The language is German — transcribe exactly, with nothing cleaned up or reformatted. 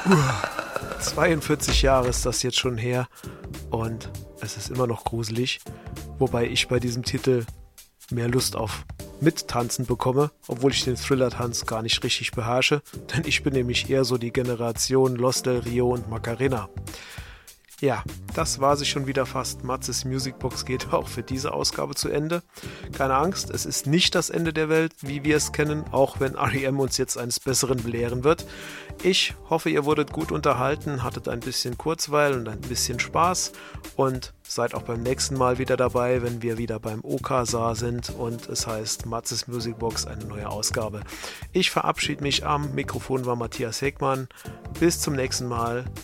zweiundvierzig Jahre ist das jetzt schon her und es ist immer noch gruselig, wobei ich bei diesem Titel mehr Lust auf Mittanzen bekomme, obwohl ich den Thriller-Tanz gar nicht richtig beherrsche, denn ich bin nämlich eher so die Generation Los del Rio und Macarena. Ja, das war sie schon wieder fast. Matzes Musicbox geht auch für diese Ausgabe zu Ende. Keine Angst, es ist nicht das Ende der Welt, wie wir es kennen, auch wenn R E M uns jetzt eines Besseren belehren wird. Ich hoffe, ihr wurdet gut unterhalten, hattet ein bisschen Kurzweil und ein bisschen Spaß und seid auch beim nächsten Mal wieder dabei, wenn wir wieder beim O K S A sind und es heißt Matzes Musicbox, eine neue Ausgabe. Ich verabschiede mich, am Mikrofon war Matthias Heckmann. Bis zum nächsten Mal.